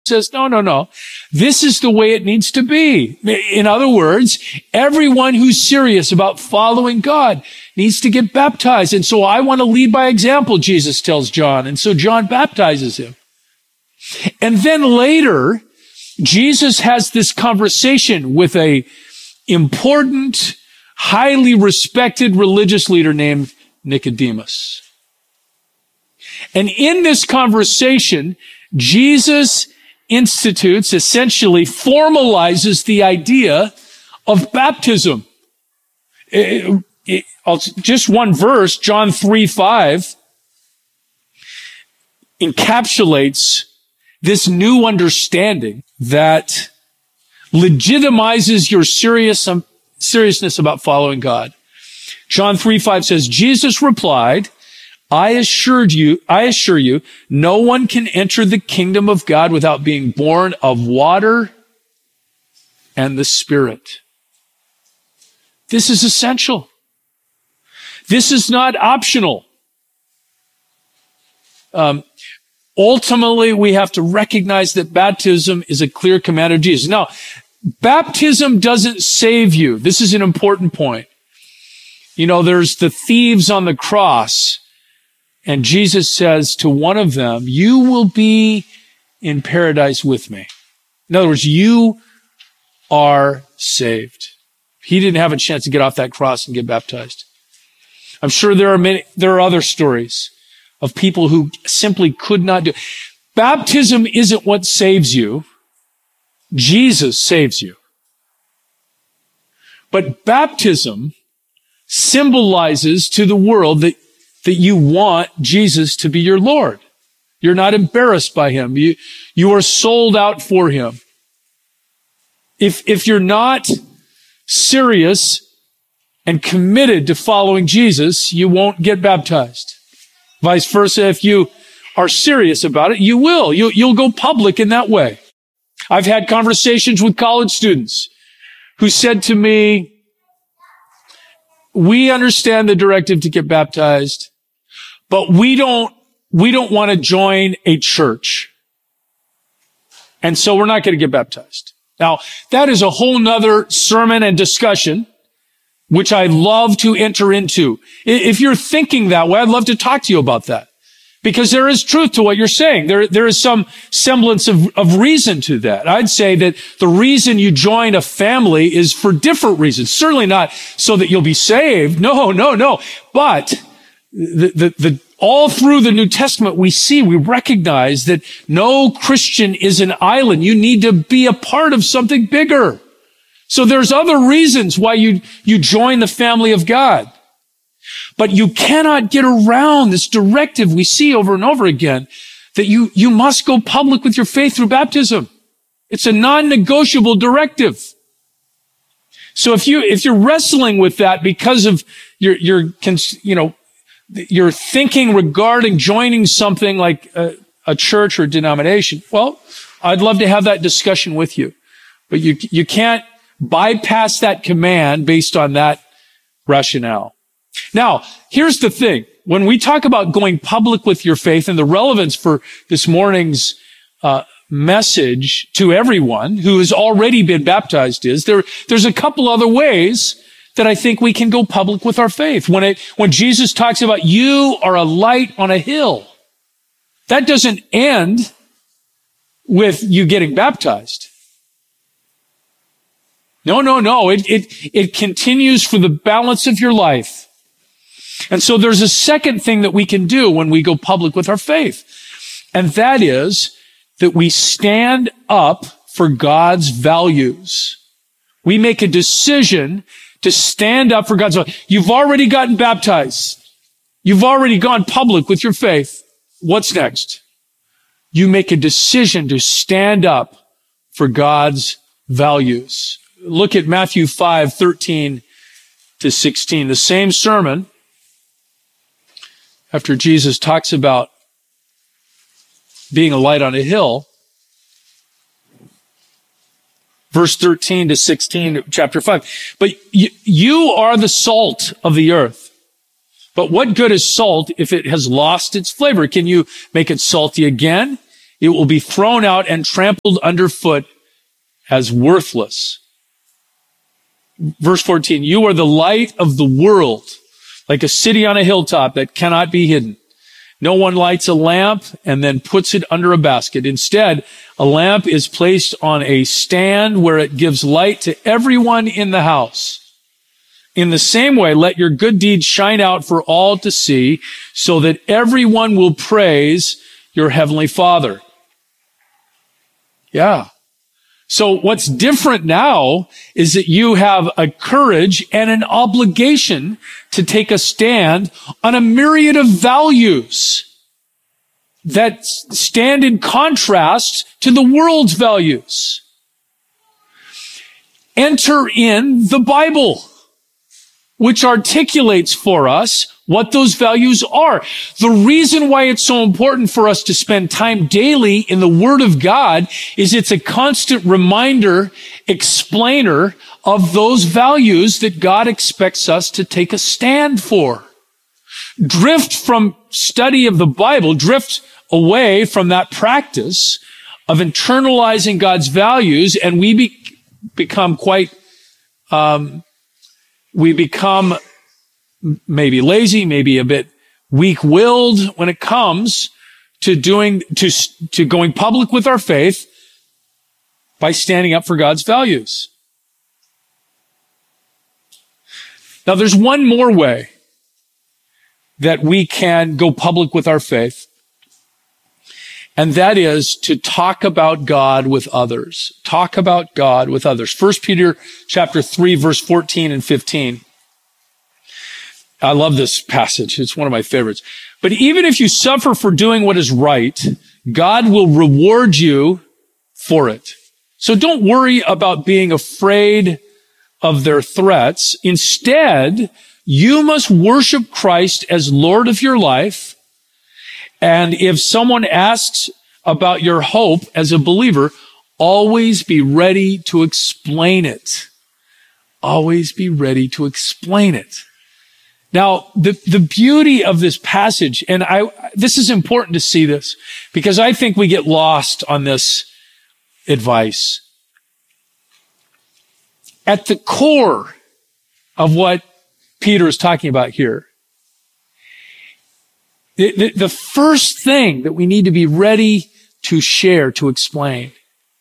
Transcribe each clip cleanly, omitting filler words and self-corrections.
says, no, no, no. This is the way it needs to be. In other words, everyone who's serious about following God needs to get baptized. And so I want to lead by example, Jesus tells John. And so John baptizes him. And then later, Jesus has this conversation with a important, highly respected religious leader named Nicodemus. And in this conversation, Jesus institutes, essentially formalizes the idea of baptism. Just one verse, John 3:5, encapsulates this new understanding that legitimizes your seriousness about following God. John 3:5 says, Jesus replied, I assure you, no one can enter the kingdom of God without being born of water and the Spirit. This is essential. This is not optional. Ultimately, we have to recognize that baptism is a clear command of Jesus. Now, baptism doesn't save you. This is an important point. You know, there's the thieves on the cross. And Jesus says to one of them, you will be in paradise with me. In other words, you are saved. He didn't have a chance to get off that cross and get baptized. I'm sure there are other stories of people who simply could not do it. Baptism isn't what saves you. Jesus saves you. But baptism symbolizes to the world that you want Jesus to be your Lord. You're not embarrassed by him. You are sold out for him. If you're not serious and committed to following Jesus, you won't get baptized. Vice versa, if you are serious about it, you will. You'll go public in that way. I've had conversations with college students who said to me, we understand the directive to get baptized, but we don't want to join a church. And so we're not going to get baptized. Now, that is a whole nother sermon and discussion, which I love to enter into. If you're thinking that way, I'd love to talk to you about that. Because there is truth to what you're saying. There is some semblance of reason to that. I'd say that the reason you join a family is for different reasons. Certainly not so that you'll be saved. No. But all through the New Testament, we recognize that no Christian is an island. You need to be a part of something bigger. So there's other reasons why you join the family of God. But you cannot get around this directive we see over and over again that you must go public with your faith through baptism. It's a non-negotiable directive. So if you're wrestling with that because of your thinking regarding joining something like a church or denomination, well, I'd love to have that discussion with you. But you can't bypass that command based on that rationale. Now, here's the thing. When we talk about going public with your faith and the relevance for this morning's message to everyone who has already been baptized there's a couple other ways that I think we can go public with our faith. When Jesus talks about you are a light on a hill, that doesn't end with you getting baptized. No. It continues for the balance of your life. And so there's a second thing that we can do when we go public with our faith. And that is that we stand up for God's values. We make a decision to stand up for God's values. You've already gotten baptized. You've already gone public with your faith. What's next? You make a decision to stand up for God's values. Look at Matthew 5:13 to 16. The same sermon, after Jesus talks about being a light on a hill, verse 13 to 16, chapter 5. But you are the salt of the earth. But what good is salt if it has lost its flavor? Can you make it salty again? it will be thrown out and trampled underfoot as worthless. Verse 14, you are the light of the world, like a city on a hilltop that cannot be hidden. No one lights a lamp and then puts it under a basket. Instead, a lamp is placed on a stand where it gives light to everyone in the house. In the same way, let your good deeds shine out for all to see, so that everyone will praise your heavenly Father. Yeah. So what's different now is that you have a courage and an obligation to take a stand on a myriad of values that stand in contrast to the world's values. Enter in the Bible, which articulates for us what those values are. The reason why it's so important for us to spend time daily in the Word of God is it's a constant reminder, explainer of those values that God expects us to take a stand for. Drift from study of the Bible, drift away from that practice of internalizing God's values, and we become maybe lazy, maybe a bit weak-willed when it comes to going public with our faith by standing up for God's values. Now, there's one more way that we can go public with our faith, and that is to talk about God with others. Talk about God with others. 1 Peter chapter 3, verse 14 and 15. I love this passage. It's one of my favorites. But even if you suffer for doing what is right, God will reward you for it. So don't worry about being afraid of their threats. Instead, you must worship Christ as Lord of your life. And if someone asks about your hope as a believer, always be ready to explain it. Always be ready to explain it. Now, the beauty of this passage, and this is important to see this, because I think we get lost on this advice. At the core of what Peter is talking about here, the first thing that we need to be ready to share, to explain,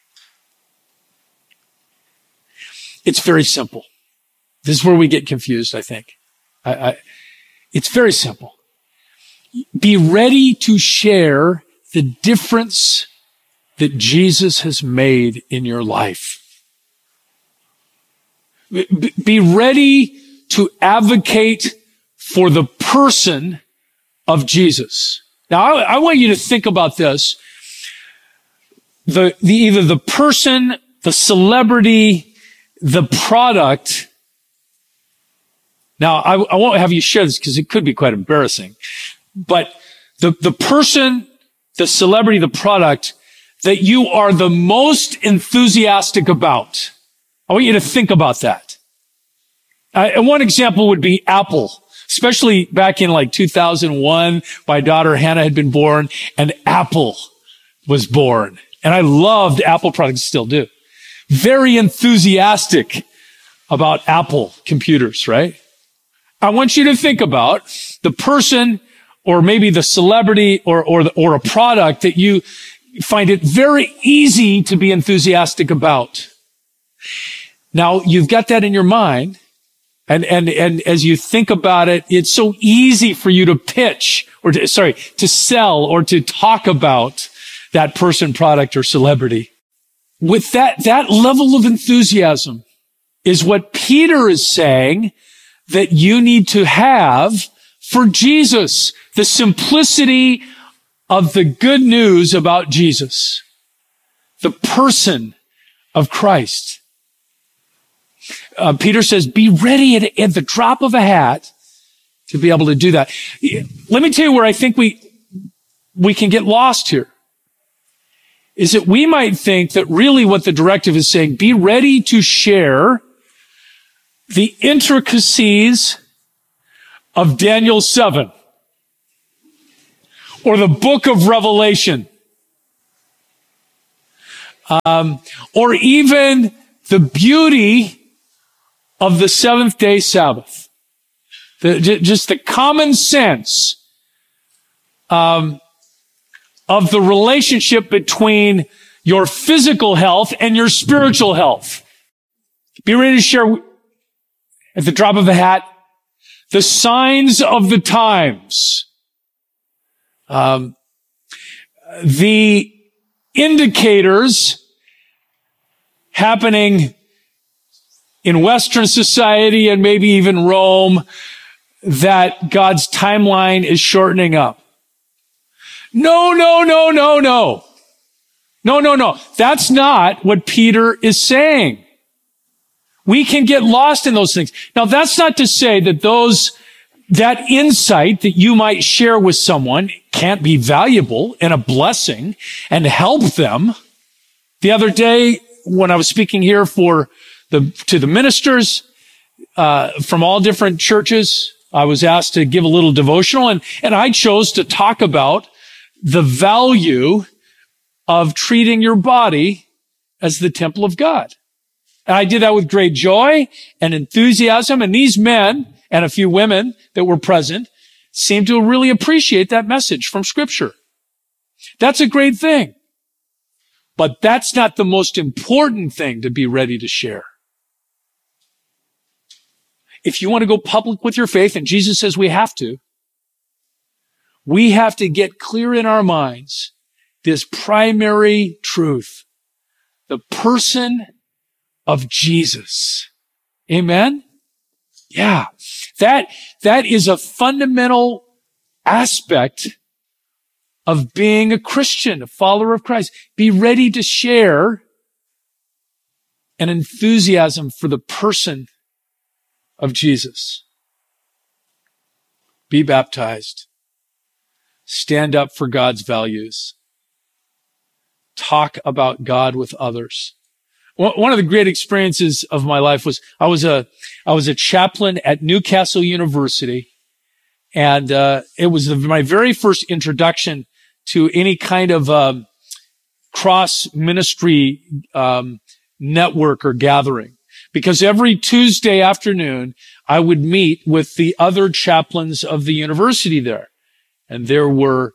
it's very simple. This is where we get confused, I think. It's very simple. Be ready to share the difference that Jesus has made in your life. Be ready to advocate for the person of Jesus. Now, I want you to think about this. Either the person, the celebrity, the product. Now, I won't have you share this because it could be quite embarrassing. But the person, the celebrity, the product that you are the most enthusiastic about. I want you to think about that. And one example would be Apple. Especially back in like 2001, my daughter Hannah had been born and Apple was born. And I loved Apple products, still do. Very enthusiastic about Apple computers, right? I want you to think about the person or maybe the celebrity or a product that you find it very easy to be enthusiastic about. Now, you've got that in your mind. And as you think about it, it's so easy for you to pitch to sell or to talk about that person, product, or celebrity. With that level of enthusiasm is what Peter is saying that you need to have for Jesus. The simplicity of the good news about Jesus. The person of Christ. Peter says, be ready at the drop of a hat to be able to do that. Let me tell you where I think we can get lost here. Is that we might think that really what the directive is saying, be ready to share the intricacies of Daniel 7 or the book of Revelation or even the beauty of the seventh-day Sabbath. Just the common sense of the relationship between your physical health and your spiritual health. Be ready to share at the drop of a hat the signs of the times. The indicators happening in Western society and maybe even Rome that God's timeline is shortening up. No. That's not what Peter is saying. We can get lost in those things. Now, that's not to say that that insight that you might share with someone can't be valuable and a blessing and help them. The other day, when I was speaking here to the ministers, from all different churches, I was asked to give a little devotional, and I chose to talk about the value of treating your body as the temple of God. And I did that with great joy and enthusiasm. And these men and a few women that were present seemed to really appreciate that message from Scripture. That's a great thing. But that's not the most important thing to be ready to share. If you want to go public with your faith, and Jesus says we have to get clear in our minds this primary truth, the person of Jesus. Amen? Yeah. That is a fundamental aspect of being a Christian, a follower of Christ. Be ready to share an enthusiasm for the person of Jesus. Be baptized. Stand up for God's values. Talk about God with others. One of the great experiences of my life was I was a chaplain at Newcastle University, and it was my very first introduction to any kind of cross ministry network or gathering. Because every Tuesday afternoon, I would meet with the other chaplains of the university there. And there was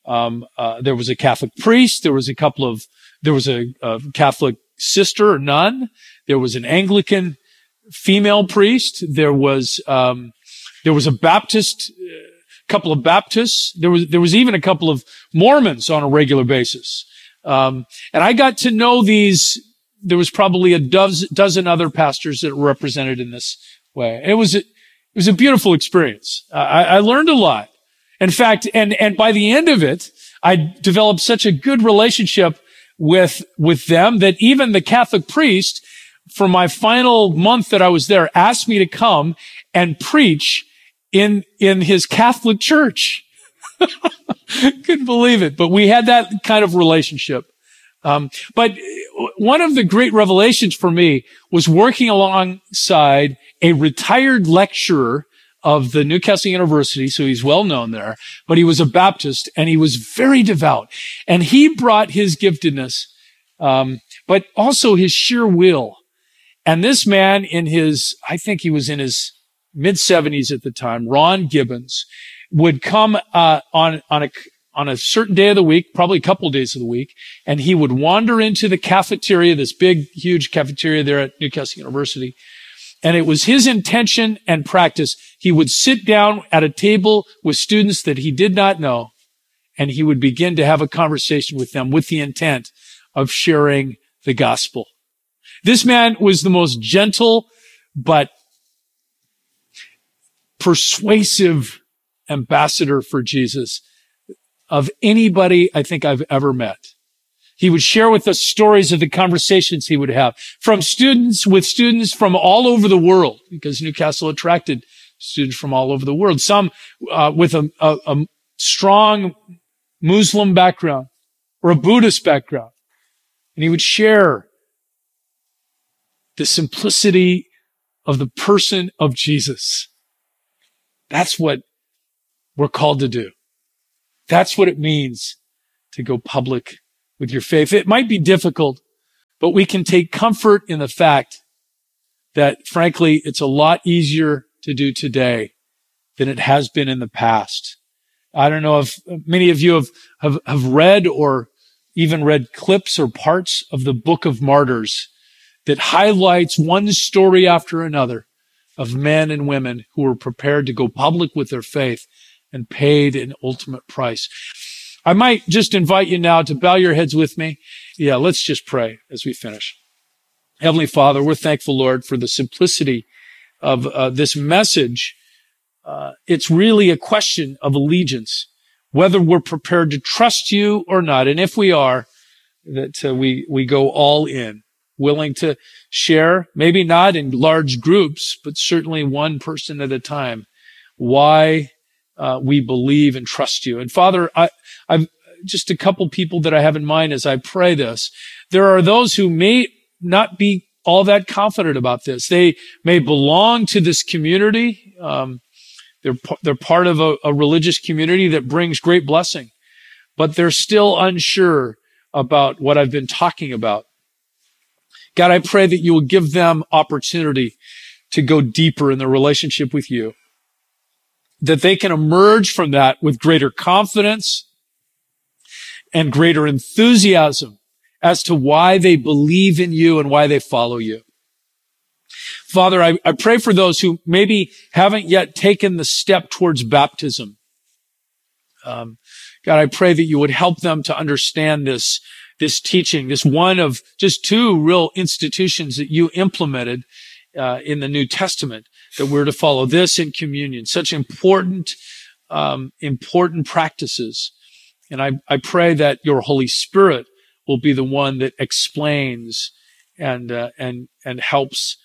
a Catholic priest, there was a Catholic sister or nun, there was an Anglican female priest, there was a Baptist, couple of Baptists, there was even a couple of Mormons on a regular basis. And I got to know these. There was probably a dozen other pastors that were represented in this way. It was a beautiful experience. I learned a lot. In fact, and by the end of it, I developed such a good relationship with them that even the Catholic priest, for my final month that I was there, asked me to come and preach in his Catholic church. Couldn't believe it. But we had that kind of relationship. But one of the great revelations for me was working alongside a retired lecturer of the Newcastle University. So he's well known there, but he was a Baptist and he was very devout, and he brought his giftedness, but also his sheer will. And this man I think he was in his mid-70s at the time, Ron Gibbons, would come, on a certain day of the week, probably a couple of days of the week, and he would wander into the cafeteria, this big, huge cafeteria there at Newcastle University. And it was his intention and practice. He would sit down at a table with students that he did not know, and he would begin to have a conversation with them with the intent of sharing the gospel. This man was the most gentle but persuasive ambassador for Jesus of anybody I think I've ever met. He would share with us stories of the conversations he would have with students from all over the world, because Newcastle attracted students from all over the world, some with a strong Muslim background or a Buddhist background. And he would share the simplicity of the person of Jesus. That's what we're called to do. That's what it means to go public with your faith. It might be difficult But we can take comfort in the fact that, frankly, it's a lot easier to do today than it has been in the past. I don't know if many of you have read or even read clips or parts of the Book of Martyrs that highlights one story after another of men and women who were prepared to go public with their faith and paid an ultimate price. I might just invite you now to bow your heads with me. Yeah, let's just pray as we finish. Heavenly Father, we're thankful, Lord, for the simplicity of this message. It's really a question of allegiance, whether we're prepared to trust you or not. And if we are, that we go all in, willing to share, maybe not in large groups, but certainly one person at a time, why we believe and trust you. And Father, I've just a couple people that I have in mind as I pray this. There are those who may not be all that confident about this. They may belong to this community. They're part of a religious community that brings great blessing, but they're still unsure about what I've been talking about. God, I pray that you will give them opportunity to go deeper in their relationship with you, that they can emerge from that with greater confidence and greater enthusiasm as to why they believe in you and why they follow you. Father, I pray for those who maybe haven't yet taken the step towards baptism. God, I pray that you would help them to understand this teaching, this one of just two real institutions that you implemented in the New Testament, that we're to follow this in communion, such important practices. And I pray that your Holy Spirit will be the one that explains and helps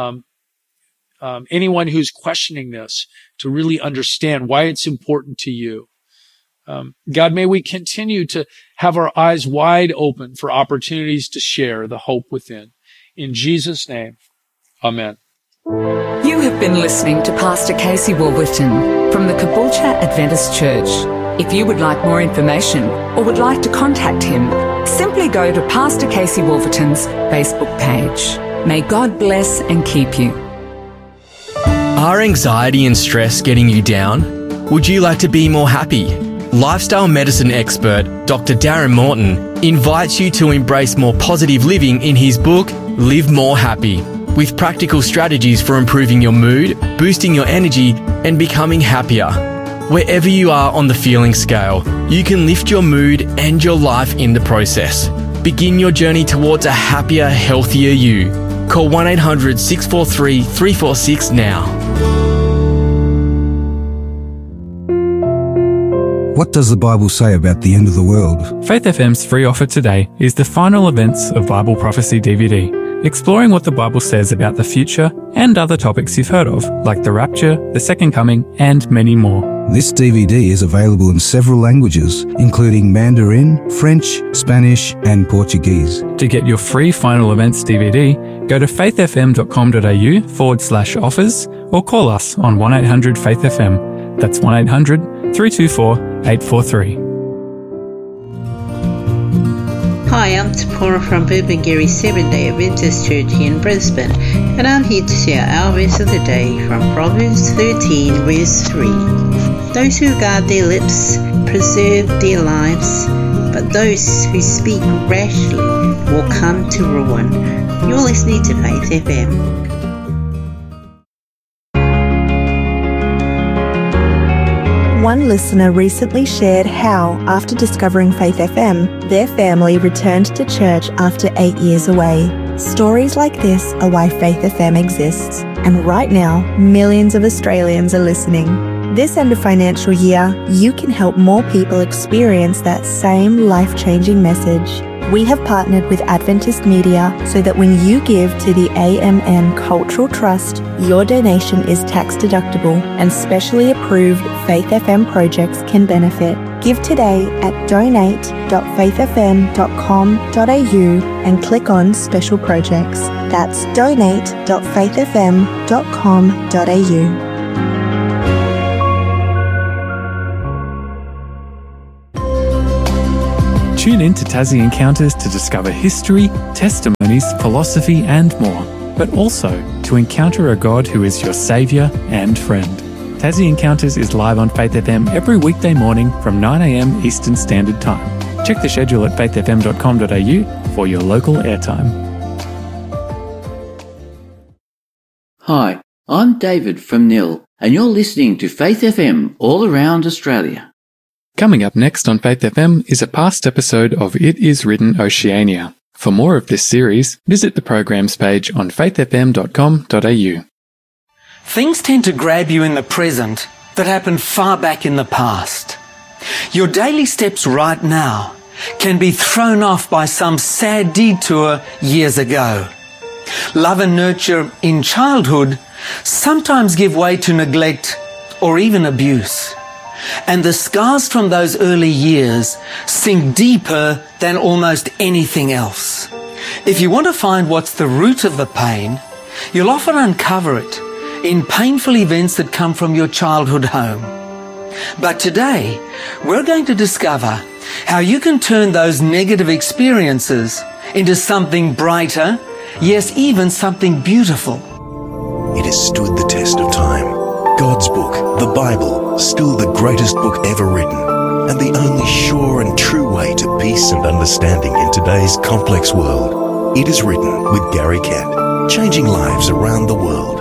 anyone who's questioning this to really understand why it's important to you. God, may we continue to have our eyes wide open for opportunities to share the hope within. In Jesus' name, amen. You have been listening to Pastor Casey Wolverton from the Caboolture Adventist Church. If you would like more information or would like to contact him, simply go to Pastor Casey Wolverton's Facebook page. May God bless and keep you. Are anxiety and stress getting you down? Would you like to be more happy? Lifestyle medicine expert Dr. Darren Morton invites you to embrace more positive living in his book, Live More Happy, with practical strategies for improving your mood, boosting your energy, and becoming happier. Wherever you are on the feeling scale, you can lift your mood and your life in the process. Begin your journey towards a happier, healthier you. Call 1-800-643-346 now. What does the Bible say about the end of the world? Faith FM's free offer today is the Final Events of Bible Prophecy DVD, exploring what the Bible says about the future and other topics you've heard of, like the rapture, the second coming, and many more. This DVD is available in several languages, including Mandarin, French, Spanish, and Portuguese. To get your free Final Events DVD, go to faithfm.com.au/offers or call us on 1-800-FAITH-FM. That's 1-800-324-843. Hi, I'm Tapora from Burpengary Seventh-day Adventist Church here in Brisbane, and I'm here to share our verse of the day from Proverbs 13, verse 3. Those who guard their lips preserve their lives, but those who speak rashly will come to ruin. You're listening to Faith FM. One listener recently shared how, after discovering Faith FM, their family returned to church after 8 years away. Stories like this are why Faith FM exists, and right now, millions of Australians are listening. This end of financial year, you can help more people experience that same life-changing message. We have partnered with Adventist Media so that when you give to the AMN Cultural Trust, your donation is tax deductible and specially approved Faith FM projects can benefit. Give today at donate.faithfm.com.au and click on Special Projects. That's donate.faithfm.com.au. Tune in to Tassie Encounters to discover history, testimonies, philosophy and more, but also to encounter a God who is your saviour and friend. Tassie Encounters is live on Faith FM every weekday morning from 9 a.m. Eastern Standard Time. Check the schedule at faithfm.com.au for your local airtime. Hi, I'm David from Nil, and you're listening to Faith FM all around Australia. Coming up next on Faith FM is a past episode of It Is Written Oceania. For more of this series, visit the programs page on faithfm.com.au. Things tend to grab you in the present that happened far back in the past. Your daily steps right now can be thrown off by some sad detour years ago. Love and nurture in childhood sometimes give way to neglect or even abuse. And the scars from those early years sink deeper than almost anything else. If you want to find what's the root of the pain, you'll often uncover it in painful events that come from your childhood home. But today, we're going to discover how you can turn those negative experiences into something brighter, yes, even something beautiful. It has stood the test of time. God's book, the Bible, still the greatest book ever written, and the only sure and true way to peace and understanding in today's complex world. It is Written with Gary Kent, changing lives around the world.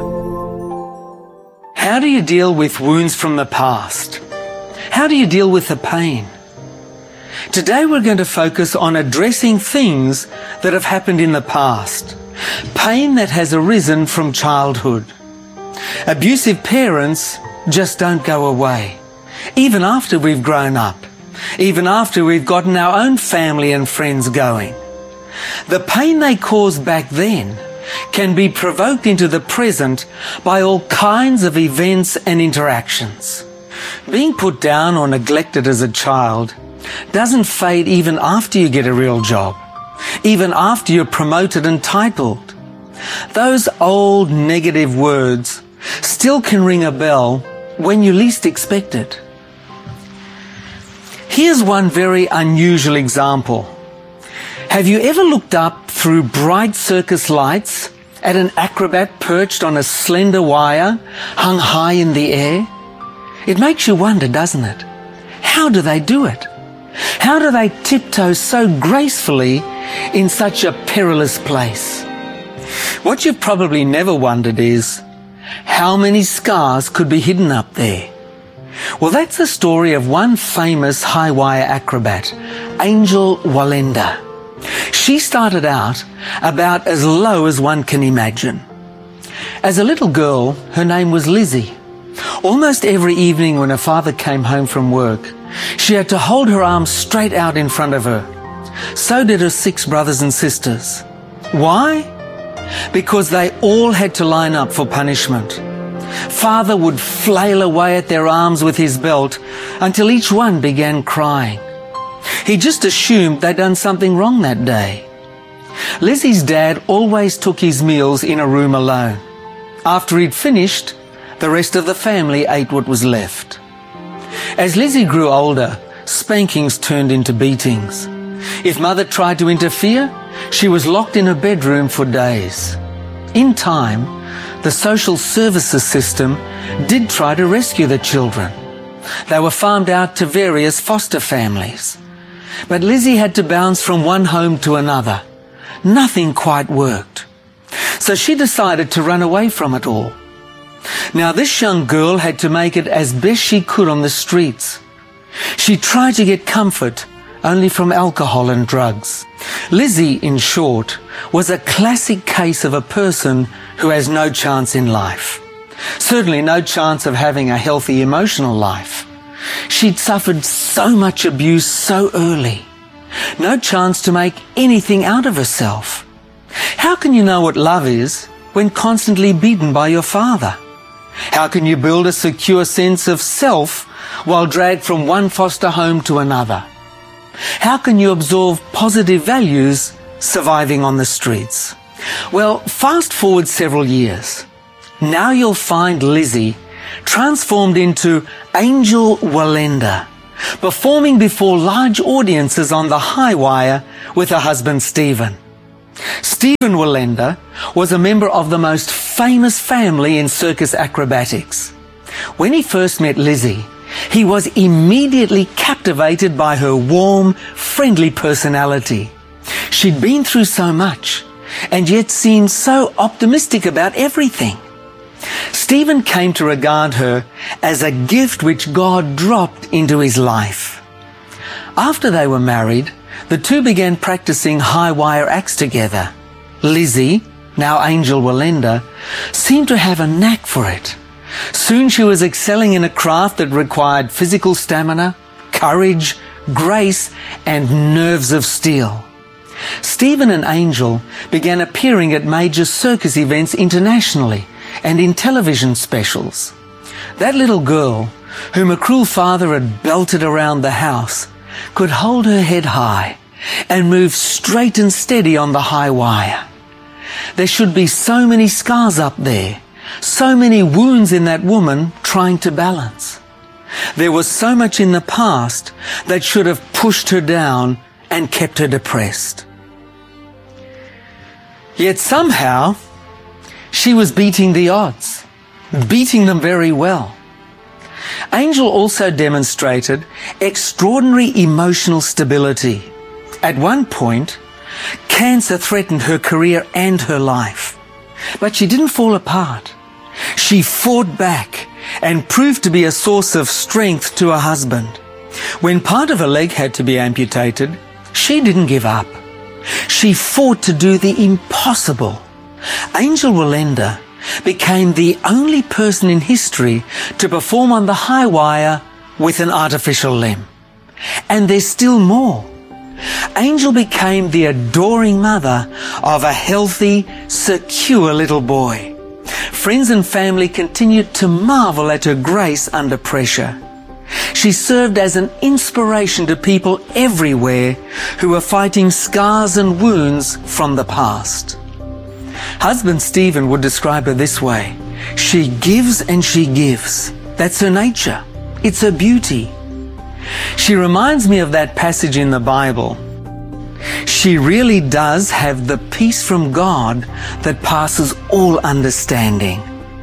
How do you deal with wounds from the past? How do you deal with the pain? Today we're going to focus on addressing things that have happened in the past. Pain that has arisen from childhood. Abusive parents just don't go away. Even after we've grown up. Even after we've gotten our own family and friends going. The pain they caused back then can be provoked into the present by all kinds of events and interactions. Being put down or neglected as a child doesn't fade even after you get a real job, even after you're promoted and titled. Those old negative words still can ring a bell when you least expect it. Here's one very unusual example. Have you ever looked up through bright circus lights at an acrobat perched on a slender wire hung high in the air? It makes you wonder, doesn't it? How do they do it? How do they tiptoe so gracefully in such a perilous place? What you've probably never wondered is, how many scars could be hidden up there? Well, that's the story of one famous high-wire acrobat, Angel Wallenda. She started out about as low as one can imagine. As a little girl, her name was Lizzie. Almost every evening when her father came home from work, she had to hold her arms straight out in front of her. So did her 6 brothers and sisters. Why? Because they all had to line up for punishment. Father would flail away at their arms with his belt until each one began crying. He just assumed they'd done something wrong that day. Lizzie's dad always took his meals in a room alone. After he'd finished, the rest of the family ate what was left. As Lizzie grew older, spankings turned into beatings. If Mother tried to interfere, she was locked in her bedroom for days. In time, the social services system did try to rescue the children. They were farmed out to various foster families. But Lizzie had to bounce from one home to another. Nothing quite worked. So she decided to run away from it all. Now this young girl had to make it as best she could on the streets. She tried to get comfort only from alcohol and drugs. Lizzie, in short, was a classic case of a person who has no chance in life. Certainly no chance of having a healthy emotional life. She'd suffered so much abuse so early. No chance to make anything out of herself. How can you know what love is when constantly beaten by your father? How can you build a secure sense of self while dragged from one foster home to another? How can you absorb positive values surviving on the streets? Well, fast forward several years. Now you'll find Lizzie transformed into Angel Wallenda, performing before large audiences on the high wire with her husband Stephen. Stephen Wallenda was a member of the most famous family in circus acrobatics. When he first met Lizzie, he was immediately captivated by her warm, friendly personality. She'd been through so much, and yet seemed so optimistic about everything. Stephen came to regard her as a gift which God dropped into his life. After they were married, the two began practicing high wire acts together. Lizzie, now Angel Wallenda, seemed to have a knack for it. Soon she was excelling in a craft that required physical stamina, courage, grace, and nerves of steel. Stephen and Angel began appearing at major circus events internationally and in television specials. That little girl, whom a cruel father had belted around the house, could hold her head high and move straight and steady on the high wire. There should be so many scars up there, so many wounds in that woman trying to balance. There was so much in the past that should have pushed her down and kept her depressed. Yet somehow, she was beating the odds, beating them very well. Angel also demonstrated extraordinary emotional stability. At one point, cancer threatened her career and her life. But she didn't fall apart. She fought back and proved to be a source of strength to her husband. When part of her leg had to be amputated, she didn't give up. She fought to do the impossible. Angel Wallenda became the only person in history to perform on the high wire with an artificial limb. And there's still more. Angel became the adoring mother of a healthy, secure little boy. Friends and family continued to marvel at her grace under pressure. She served as an inspiration to people everywhere who were fighting scars and wounds from the past. Husband Stephen would describe her this way: she gives and she gives. That's her nature. It's her beauty. She reminds me of that passage in the Bible. She really does have the peace from God that passes all understanding.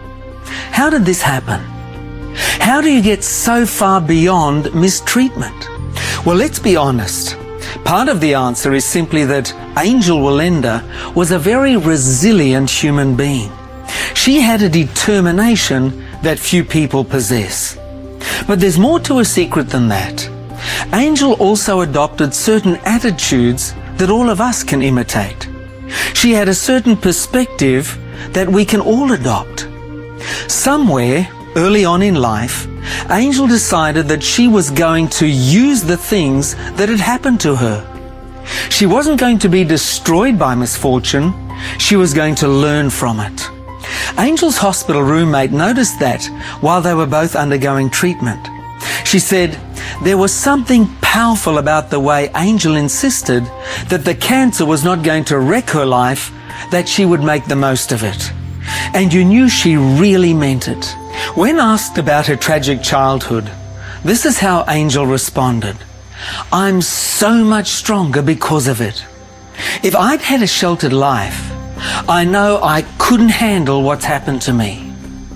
How did this happen? How do you get so far beyond mistreatment? Well, let's be honest. Part of the answer is simply that Angel Wallenda was a very resilient human being. She had a determination that few people possess. But there's more to her secret than that. Angel also adopted certain attitudes that all of us can imitate. She had a certain perspective that we can all adopt. Somewhere early on in life, Angel decided that she was going to use the things that had happened to her. She wasn't going to be destroyed by misfortune. She was going to learn from it. Angel's hospital roommate noticed that while they were both undergoing treatment. She said there was something powerful about the way Angel insisted that the cancer was not going to wreck her life, that she would make the most of it. And you knew she really meant it. When asked about her tragic childhood, this is how Angel responded: "I'm so much stronger because of it. If I'd had a sheltered life, I know I couldn't handle what's happened to me."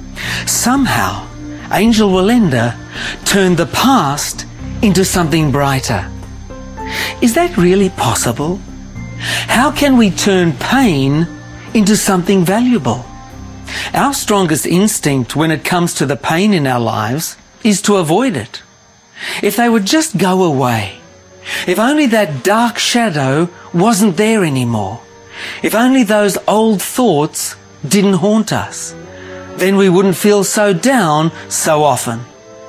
Somehow, Angel Wallenda turned the past into something brighter. Is that really possible? How can we turn pain into something valuable? Our strongest instinct when it comes to the pain in our lives is to avoid it. If they would just go away, if only that dark shadow wasn't there anymore, if only those old thoughts didn't haunt us, then we wouldn't feel so down so often.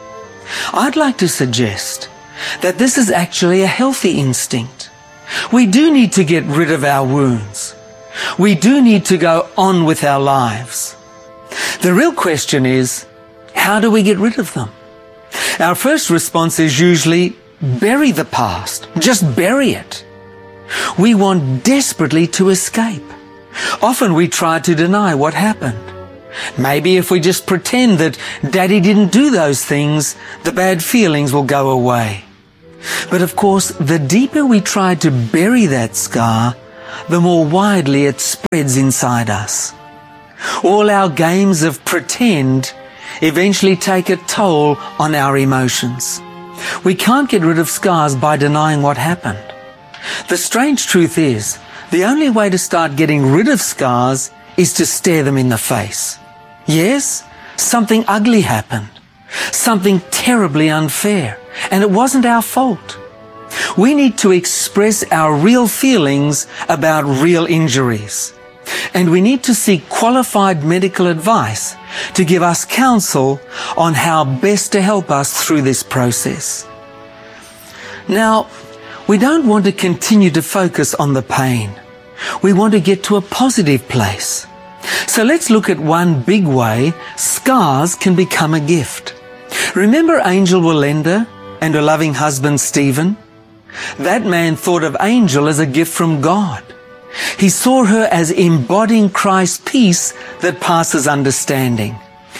I'd like to suggest that this is actually a healthy instinct. We do need to get rid of our wounds. We do need to go on with our lives. The real question is, how do we get rid of them? Our first response is usually, bury the past. Just bury it. We want desperately to escape. Often we try to deny what happened. Maybe if we just pretend that Daddy didn't do those things, the bad feelings will go away. But of course, the deeper we try to bury that scar, the more widely it spreads inside us. All our games of pretend eventually take a toll on our emotions. We can't get rid of scars by denying what happened. The strange truth is, the only way to start getting rid of scars is to stare them in the face. Yes, something ugly happened, something terribly unfair, and it wasn't our fault. We need to express our real feelings about real injuries. And we need to seek qualified medical advice to give us counsel on how best to help us through this process. Now, we don't want to continue to focus on the pain. We want to get to a positive place. So let's look at one big way scars can become a gift. Remember Angel Walenda and her loving husband Stephen? That man thought of Angel as a gift from God. He saw her as embodying Christ's peace that passes understanding.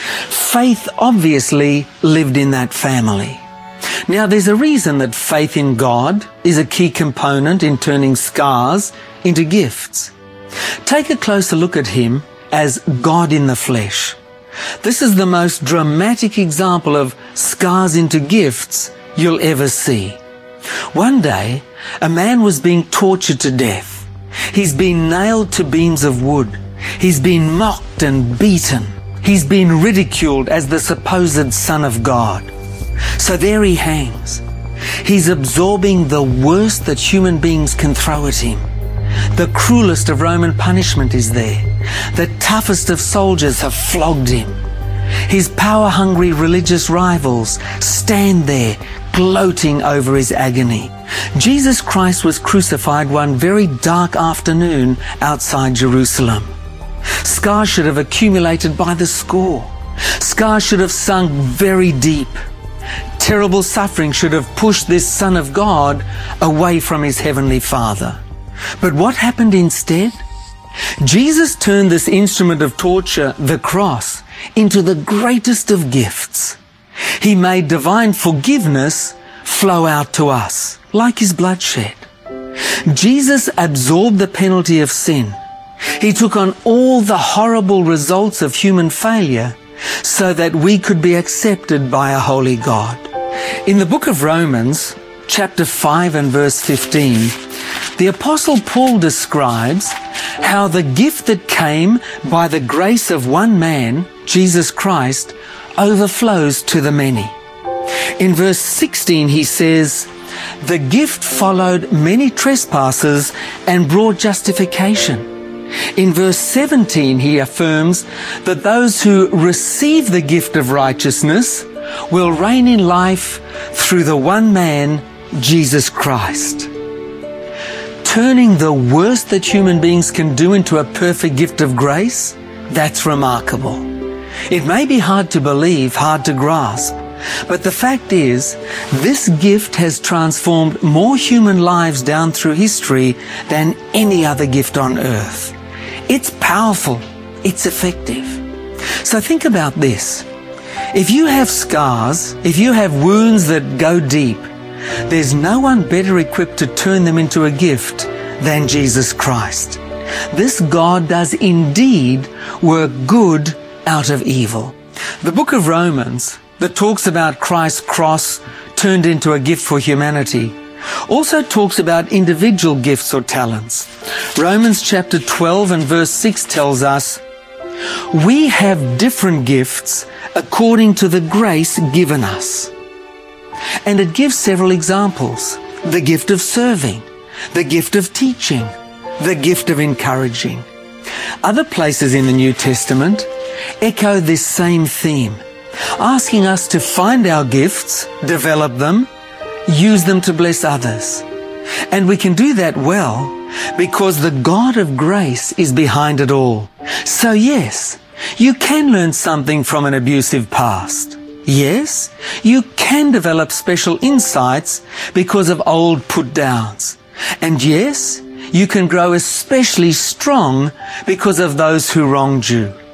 Faith obviously lived in that family. Now there's a reason that faith in God is a key component in turning scars into gifts. Take a closer look at him as God in the flesh. This is the most dramatic example of scars into gifts you'll ever see. One day, a man was being tortured to death. He's been nailed to beams of wood. He's been mocked and beaten. He's been ridiculed as the supposed Son of God. So there he hangs. He's absorbing the worst that human beings can throw at him. The cruelest of Roman punishment is there. The toughest of soldiers have flogged him. His power-hungry religious rivals stand there gloating over his agony. Jesus Christ was crucified one very dark afternoon outside Jerusalem. Scars should have accumulated by the score. Scars should have sunk very deep. Terrible suffering should have pushed this Son of God away from his heavenly Father. But what happened instead? Jesus turned this instrument of torture, the cross, into the greatest of gifts. He made divine forgiveness flow out to us, like his bloodshed. Jesus absorbed the penalty of sin. He took on all the horrible results of human failure so that we could be accepted by a holy God. In the book of Romans, chapter 5 and verse 15, the Apostle Paul describes how the gift that came by the grace of one man, Jesus Christ, overflows to the many. In verse 16 he says, "The gift followed many trespasses and brought justification." In verse 17 he affirms that those who receive the gift of righteousness will reign in life through the one man, Jesus Christ. Turning the worst that human beings can do into a perfect gift of grace, that's remarkable. It may be hard to believe, hard to grasp, but the fact is, this gift has transformed more human lives down through history than any other gift on earth. It's powerful. It's effective. So think about this. If you have scars, if you have wounds that go deep, there's no one better equipped to turn them into a gift than Jesus Christ. This God does indeed work good out of evil. The book of Romans that talks about Christ's cross turned into a gift for humanity also talks about individual gifts or talents. Romans chapter 12 and verse 6 tells us, "We have different gifts according to the grace given us." And it gives several examples. The gift of serving, the gift of teaching, the gift of encouraging. Other places in the New Testament echo this same theme, asking us to find our gifts, develop them, use them to bless others. And we can do that well because the God of grace is behind it all. So yes, you can learn something from an abusive past. Yes, you can develop special insights because of old put-downs. And yes, you can grow especially strong because of those who wronged you.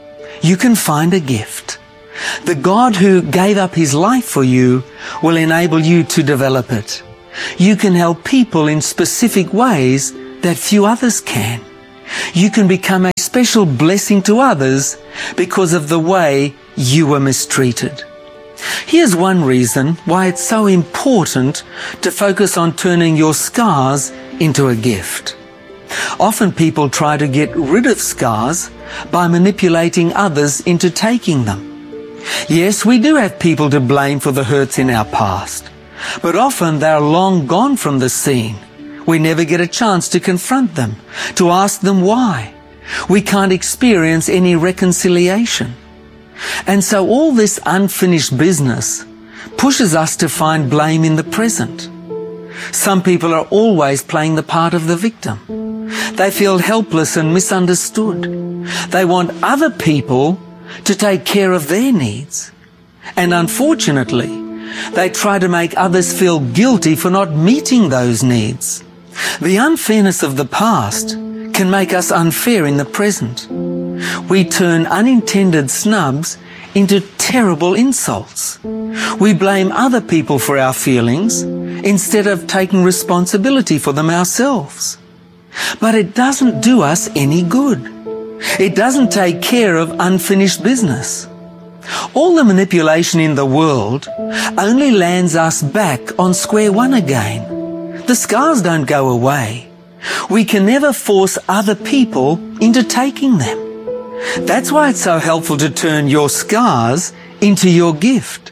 you can find a gift. The God who gave up His life for you will enable you to develop it. You can help people in specific ways that few others can. You can become a special blessing to others because of the way you were mistreated. Here's one reason why it's so important to focus on turning your scars into a gift. Often people try to get rid of scars by manipulating others into taking them. Yes, we do have people to blame for the hurts in our past, but often they're long gone from the scene. We never get a chance to confront them, to ask them why. We can't experience any reconciliation. And so all this unfinished business pushes us to find blame in the present. Some people are always playing the part of the victim. They feel helpless and misunderstood. They want other people to take care of their needs. And unfortunately, they try to make others feel guilty for not meeting those needs. The unfairness of the past can make us unfair in the present. We turn unintended snubs into terrible insults. We blame other people for our feelings instead of taking responsibility for them ourselves. But it doesn't do us any good. It doesn't take care of unfinished business. All the manipulation in the world only lands us back on square one again. The scars don't go away. We can never force other people into taking them. That's why it's so helpful to turn your scars into your gift.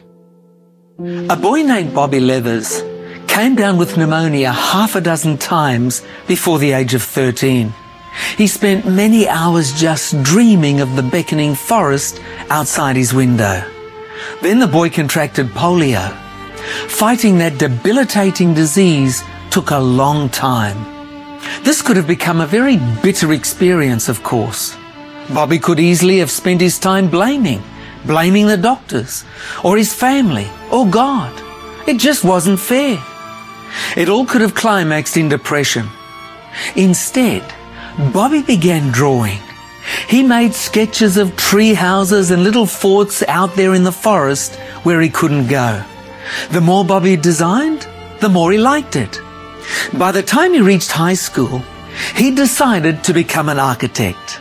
A boy named Bobby Leathers came down with pneumonia half a dozen times before the age of 13. He spent many hours just dreaming of the beckoning forest outside his window. Then the boy contracted polio. Fighting that debilitating disease took a long time. This could have become a very bitter experience, of course. Bobby could easily have spent his time blaming the doctors, or his family, or God. It just wasn't fair. It all could have climaxed in depression. Instead, Bobby began drawing. He made sketches of tree houses and little forts out there in the forest where he couldn't go. The more Bobby designed, the more he liked it. By the time he reached high school, he decided to become an architect.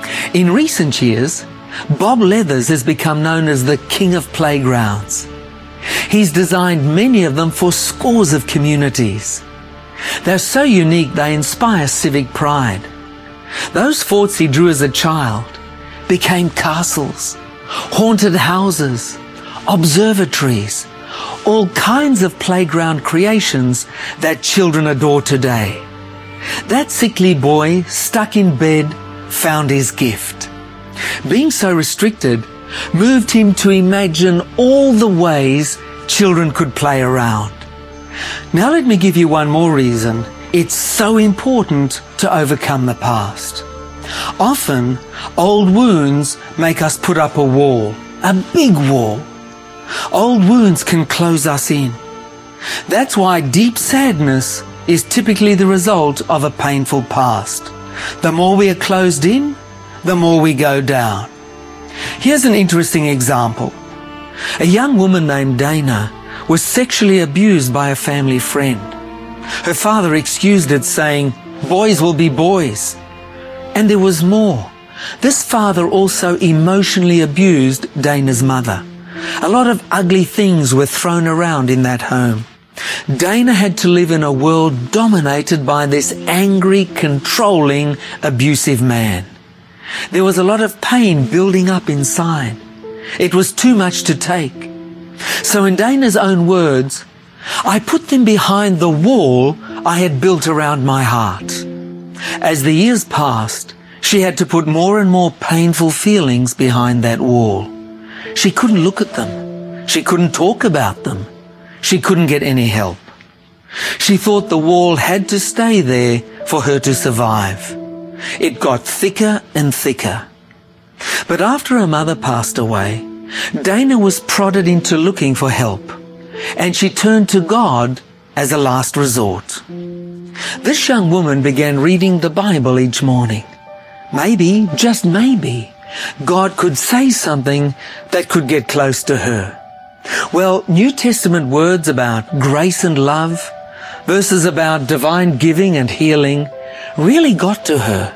In recent years, Bob Leathers has become known as the king of playgrounds. He's designed many of them for scores of communities. They're so unique they inspire civic pride. Those forts he drew as a child became castles, haunted houses, observatories, all kinds of playground creations that children adore today. That sickly boy, stuck in bed, found his gift. Being so restricted moved him to imagine all the ways children could play around. Now let me give you one more reason it's so important to overcome the past. Often, old wounds make us put up a wall, a big wall. Old wounds can close us in. That's why deep sadness is typically the result of a painful past. The more we are closed in, the more we go down. Here's an interesting example. A young woman named Dana was sexually abused by a family friend. Her father excused it, saying, "Boys will be boys." And there was more. This father also emotionally abused Dana's mother. A lot of ugly things were thrown around in that home. Dana had to live in a world dominated by this angry, controlling, abusive man. There was a lot of pain building up inside. It was too much to take. So in Dana's own words, "I put them behind the wall I had built around my heart." As the years passed, she had to put more and more painful feelings behind that wall. She couldn't look at them. She couldn't talk about them. She couldn't get any help. She thought the wall had to stay there for her to survive. It got thicker and thicker. But after her mother passed away, Dana was prodded into looking for help, and she turned to God as a last resort. This young woman began reading the Bible each morning. Maybe, just maybe, God could say something that could get close to her. Well, New Testament words about grace and love, verses about divine giving and healing, really got to her.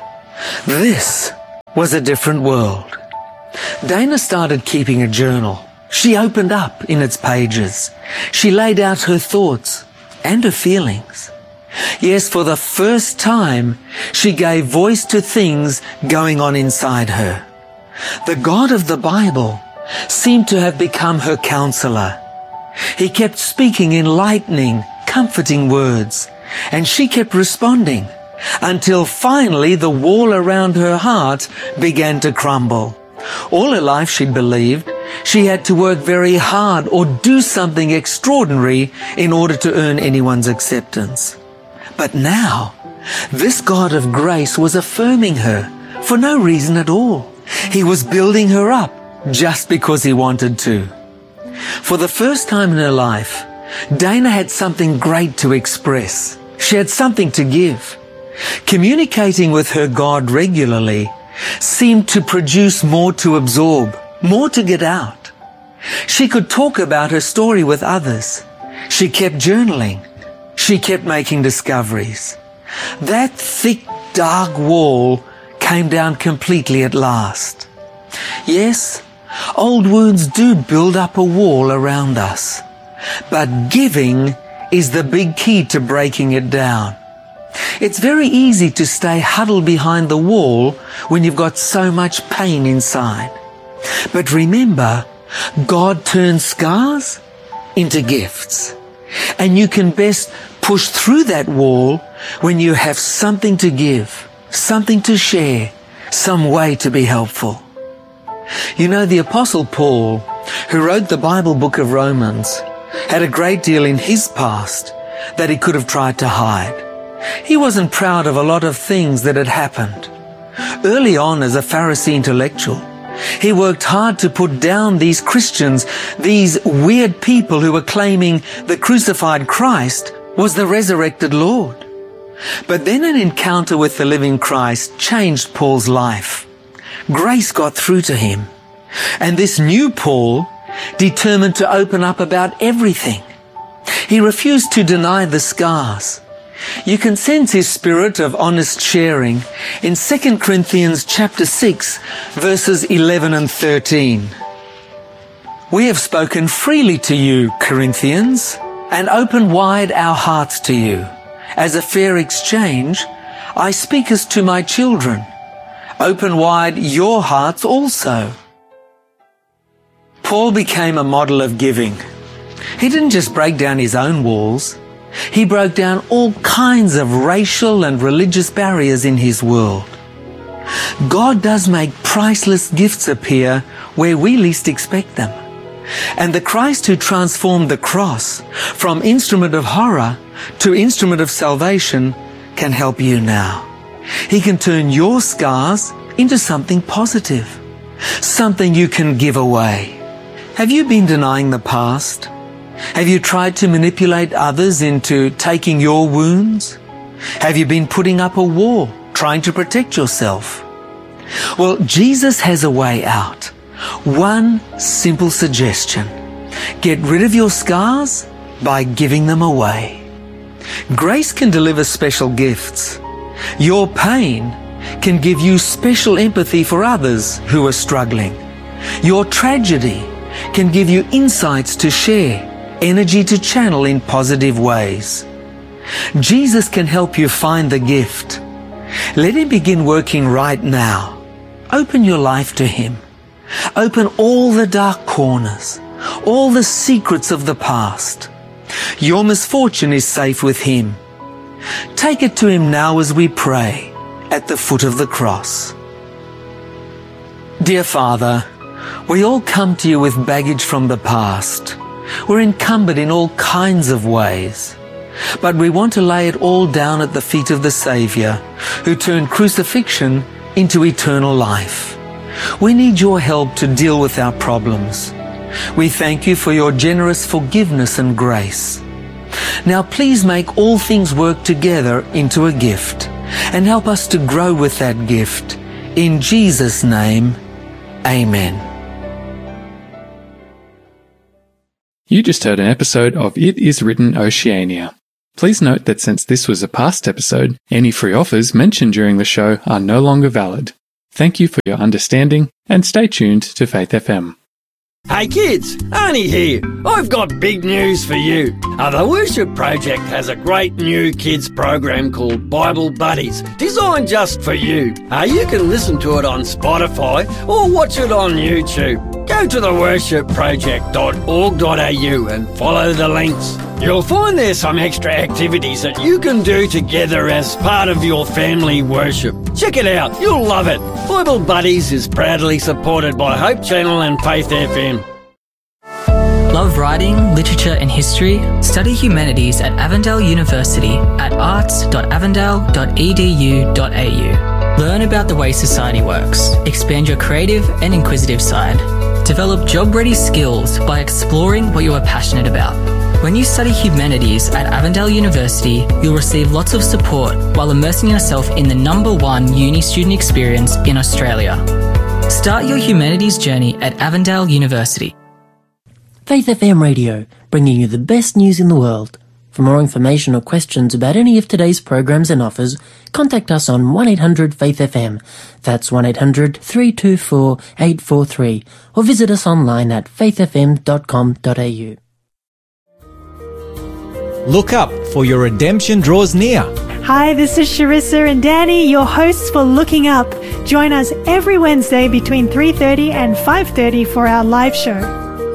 This was a different world. Dana started keeping a journal. She opened up in its pages. She laid out her thoughts and her feelings. Yes, for the first time, she gave voice to things going on inside her. The God of the Bible seemed to have become her counselor. He kept speaking enlightening, comforting words, and she kept responding until finally the wall around her heart began to crumble. All her life she'd believed she had to work very hard or do something extraordinary in order to earn anyone's acceptance. But now, this God of grace was affirming her for no reason at all. He was building her up just because he wanted to. For the first time in her life, Dana had something great to express. She had something to give. Communicating with her God regularly seemed to produce more to absorb, more to get out. She could talk about her story with others. She kept journaling. She kept making discoveries. That thick, dark wall came down completely at last. Yes, old wounds do build up a wall around us, but giving is the big key to breaking it down. It's very easy to stay huddled behind the wall when you've got so much pain inside. But remember, God turns scars into gifts. And you can best push through that wall when you have something to give, something to share, some way to be helpful. You know, the Apostle Paul, who wrote the Bible book of Romans, had a great deal in his past that he could have tried to hide. He wasn't proud of a lot of things that had happened. Early on as a Pharisee intellectual, he worked hard to put down these Christians, these weird people who were claiming the crucified Christ was the resurrected Lord. But then an encounter with the living Christ changed Paul's life. Grace got through to him. And this new Paul determined to open up about everything. He refused to deny the scars. You can sense his spirit of honest sharing in 2 Corinthians chapter 6, verses 11 and 13. We have spoken freely to you, Corinthians, and opened wide our hearts to you. As a fair exchange, I speak as to my children. Open wide your hearts also. Paul became a model of giving. He didn't just break down his own walls. He broke down all kinds of racial and religious barriers in his world. God does make priceless gifts appear where we least expect them. And the Christ who transformed the cross from instrument of horror to instrument of salvation can help you now. He can turn your scars into something positive, something you can give away. Have you been denying the past? Have you tried to manipulate others into taking your wounds? Have you been putting up a wall, trying to protect yourself? Well, Jesus has a way out. One simple suggestion. Get rid of your scars by giving them away. Grace can deliver special gifts. Your pain can give you special empathy for others who are struggling. Your tragedy can give you insights to share, energy to channel in positive ways. Jesus can help you find the gift. Let Him begin working right now. Open your life to Him. Open all the dark corners, all the secrets of the past. Your misfortune is safe with Him. Take it to Him now as we pray at the foot of the cross. Dear Father, we all come to you with baggage from the past. We're encumbered in all kinds of ways. But we want to lay it all down at the feet of the Saviour, who turned crucifixion into eternal life. We need your help to deal with our problems. We thank you for your generous forgiveness and grace. Now please make all things work together into a gift, and help us to grow with that gift. In Jesus' name, Amen. You just heard an episode of It Is Written Oceania. Please note that since this was a past episode, any free offers mentioned during the show are no longer valid. Thank you for your understanding, and stay tuned to Faith FM. Hey kids, Arnie here. I've got big news for you. The Worship Project has a great new kids program called Bible Buddies, designed just for you. You can listen to it on Spotify or watch it on YouTube. Go to theworshipproject.org.au and follow the links. You'll find there's some extra activities that you can do together as part of your family worship. Check it out, you'll love it. Bible Buddies is proudly supported by Hope Channel and Faith FM. Love writing, literature and history? Study humanities at Avondale University at arts.avondale.edu.au. Learn about the way society works. Expand your creative and inquisitive side. Develop job-ready skills by exploring what you are passionate about. When you study humanities at Avondale University, you'll receive lots of support while immersing yourself in the #1 uni student experience in Australia. Start your humanities journey at Avondale University. Faith FM Radio, bringing you the best news in the world. For more information or questions about any of today's programs and offers, contact us on 1-800-FAITH-FM. That's 1-800-324-843. Or visit us online at faithfm.com.au. Look up, for your redemption draws near. Hi, this is Sharissa and Danny, your hosts for Looking Up. Join us every Wednesday between 3:30 and 5:30 for our live show.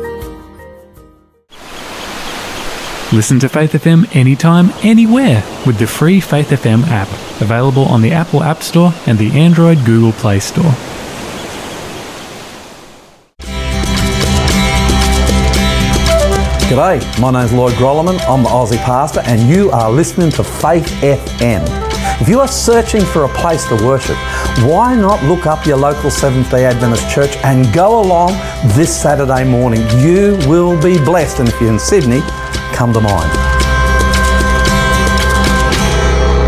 Listen to Faith FM anytime, anywhere with the free Faith FM app, available on the Apple App Store and the Android Google Play Store. G'day, my name's Lloyd Grolleman, I'm the Aussie pastor and you are listening to Faith FM. If you are searching for a place to worship, why not look up your local Seventh-day Adventist church and go along this Saturday morning? You will be blessed, and if you're in Sydney, come to mine.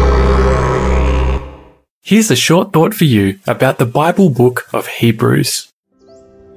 Here's a short thought for you about the Bible book of Hebrews.